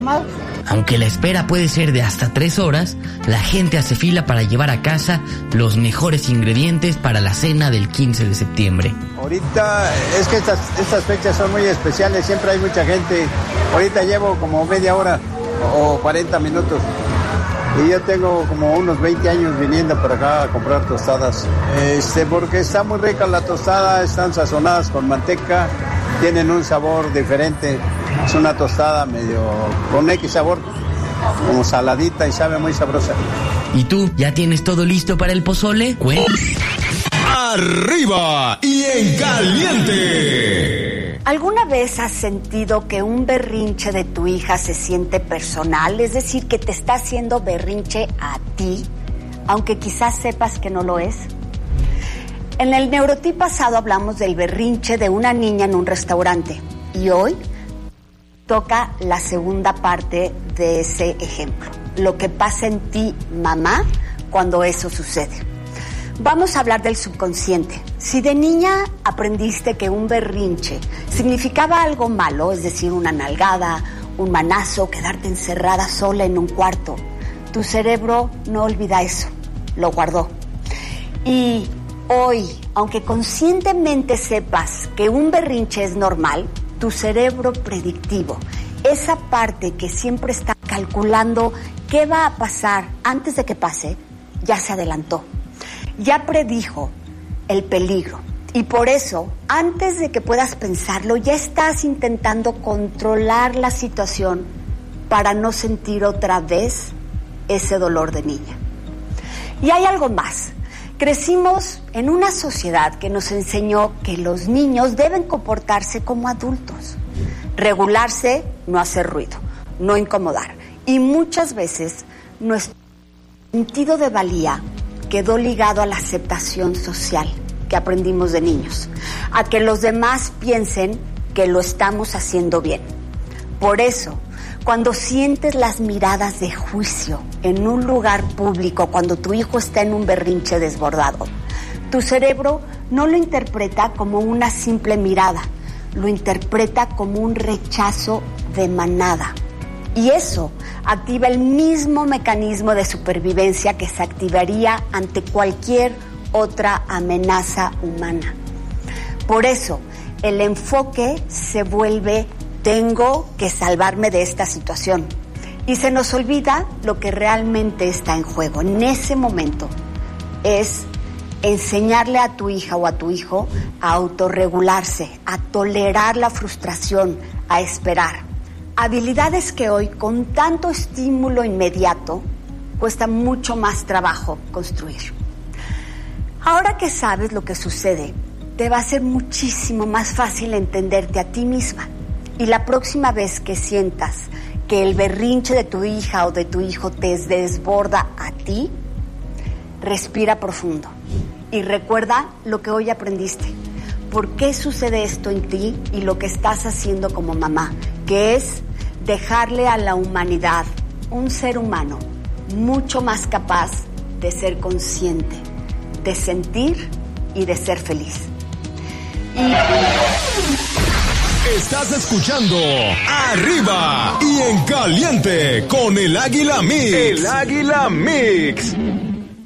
más. Aunque la espera puede ser de hasta 3 horas, la gente hace fila para llevar a casa los mejores ingredientes para la cena del 15 de septiembre. Ahorita es que estas fechas son muy especiales, siempre hay mucha gente. Ahorita llevo como media hora o 40 minutos. Y yo tengo como unos 20 años viniendo por acá a comprar tostadas. Porque está muy rica la tostada, están sazonadas con manteca, tienen un sabor diferente. Es una tostada medio con X sabor, como saladita y sabe muy sabrosa. ¿Y tú ya tienes todo listo para el pozole? ¡Arriba y en caliente! ¿Alguna vez has sentido que un berrinche de tu hija se siente personal? Es decir, que te está haciendo berrinche a ti, aunque quizás sepas que no lo es. En el Neurotip pasado hablamos del berrinche de una niña en un restaurante. Y hoy toca la segunda parte de ese ejemplo. Lo que pasa en ti, mamá, cuando eso sucede. Vamos a hablar del subconsciente. Si de niña aprendiste que un berrinche significaba algo malo, es decir, una nalgada, un manazo, quedarte encerrada sola en un cuarto, tu cerebro no olvida eso, lo guardó. Y hoy, aunque conscientemente sepas que un berrinche es normal, tu cerebro predictivo, esa parte que siempre está calculando qué va a pasar antes de que pase, ya se adelantó. Ya predijo el peligro y por eso, antes de que puedas pensarlo, ya estás intentando controlar la situación para no sentir otra vez ese dolor de niña. Y hay algo más. Crecimos en una sociedad que nos enseñó que los niños deben comportarse como adultos, regularse, no hacer ruido, no incomodar. Y muchas veces nuestro sentido de valía quedó ligado a la aceptación social que aprendimos de niños, a que los demás piensen que lo estamos haciendo bien. Por eso, cuando sientes las miradas de juicio en un lugar público, cuando tu hijo está en un berrinche desbordado, tu cerebro no lo interpreta como una simple mirada, lo interpreta como un rechazo de manada. Y eso activa el mismo mecanismo de supervivencia que se activaría ante cualquier otra amenaza humana. Por eso, el enfoque se vuelve: tengo que salvarme de esta situación. Y se nos olvida lo que realmente está en juego. En ese momento es enseñarle a tu hija o a tu hijo a autorregularse, a tolerar la frustración, a esperar. Habilidades que hoy, con tanto estímulo inmediato, cuesta mucho más trabajo construir. Ahora que sabes lo que sucede, te va a ser muchísimo más fácil entenderte a ti misma. Y la próxima vez que sientas que el berrinche de tu hija o de tu hijo te desborda a ti, respira profundo y recuerda lo que hoy aprendiste. ¿Por qué sucede esto en ti y lo que estás haciendo como mamá? Que es dejarle a la humanidad un ser humano mucho más capaz de ser consciente, de sentir y de ser feliz. Estás escuchando Arriba y en Caliente con el Águila Mix. El Águila Mix.